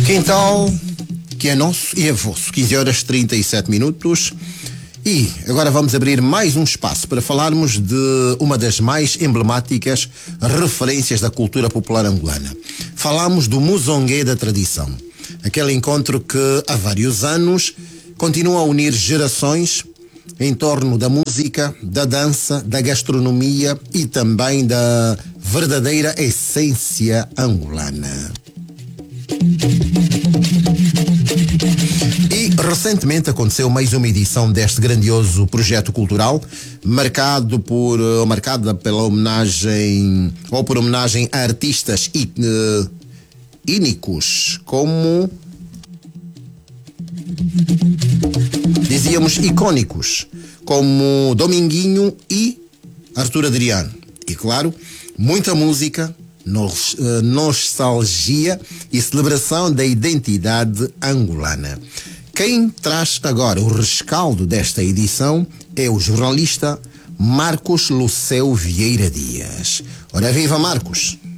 Quintal, que é nosso e é vosso. 15 horas 37 minutos. E agora vamos abrir mais um espaço para falarmos de uma das mais emblemáticas referências da cultura popular angolana. Falamos do Muzongue da Tradição. Aquele encontro que há vários anos continua a unir gerações em torno da música, da dança, da gastronomia e também da verdadeira essência angolana. E recentemente aconteceu mais uma edição deste grandioso projeto cultural, marcada pela homenagem, ou por homenagem a artistas ínicos, como dizíamos, icônicos, como Dominguinho e Arthur Adriano. E claro, muita música, nostalgia e celebração da identidade angolana. Quem traz agora o rescaldo desta edição é o jornalista Marcos Luceu Vieira Dias. Ora, viva Marcos!